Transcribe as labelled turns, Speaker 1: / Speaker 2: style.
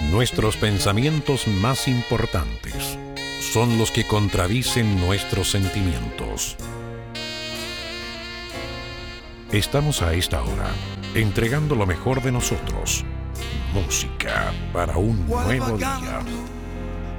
Speaker 1: Nuestros pensamientos más importantes son los que contradicen nuestros sentimientos. Estamos a esta hora entregando lo mejor de nosotros. Música para un nuevo día.